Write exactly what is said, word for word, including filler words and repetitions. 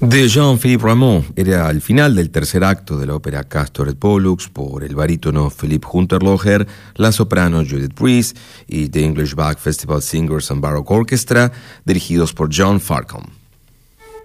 De Jean-Philippe Rameau era el final del tercer acto de la ópera Castor et Pollux por el barítono Philippe Hunterloher, la soprano Judith Rees y The English Bach Festival Singers and Baroque Orchestra, dirigidos por John Farcombe.